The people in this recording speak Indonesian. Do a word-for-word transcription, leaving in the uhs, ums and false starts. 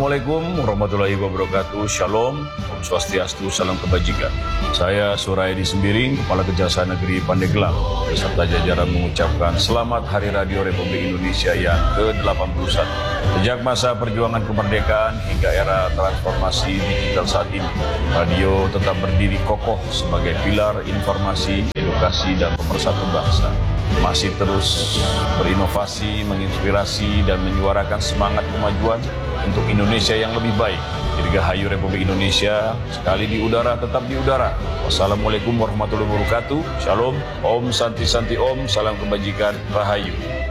Assalamualaikum warahmatullahi wabarakatuh. Shalom, Om Swastiastu, salam kebajikan. Saya Surayadi Sembiring, Kepala Kejaksaan Negeri Pandeglang, beserta jajaran mengucapkan selamat Hari Radio Republik Indonesia yang ke delapan puluh satu. Sejak masa perjuangan kemerdekaan hingga era transformasi digital saat ini, radio tetap berdiri kokoh sebagai pilar informasi, edukasi, dan pemersatu bangsa. Masih terus berinovasi, menginspirasi, dan menyuarakan semangat kemajuan untuk Indonesia yang lebih baik. Dirgahayu Republik Indonesia, sekali di udara tetap di udara. Wassalamualaikum warahmatullahi wabarakatuh. Shalom, Om Santi Santi Om, salam kebajikan, Rahayu.